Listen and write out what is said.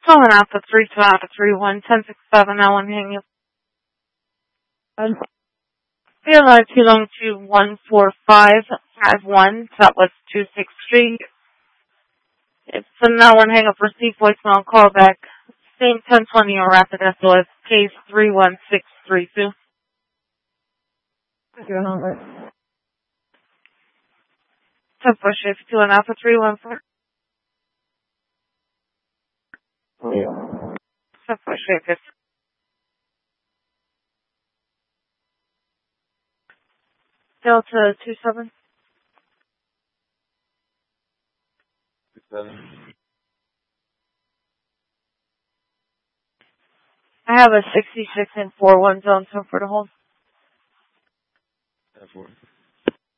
Calling out the 3231 1067 Ellen hang up. Feel like too long to 14551 Southwest 26th Street. It's a now one hang up receive voicemail call back. Same 1020 or rapid SOS case 31632. Your number. 10-4 shift 2 and Alpha 314. Yeah. 10-4 shift. Delta 27. 27. I have a 66 and 41 zone, so for the hold. 10-4.